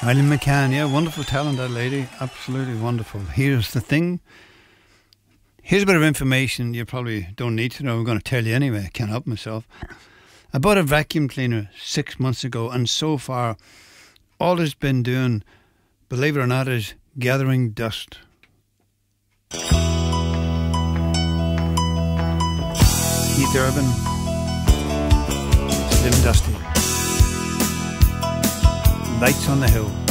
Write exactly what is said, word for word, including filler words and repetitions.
Eileen McCann, yeah, wonderful talent, that lady. Absolutely wonderful. Here's the thing. Here's a bit of information you probably don't need to know. I'm going to tell you anyway. I can't help myself. I bought a vacuum cleaner six months ago, and so far, all it's been doing, believe it or not, is gathering dust. Keith Urban, Slim Dusty. Lights on the Hill.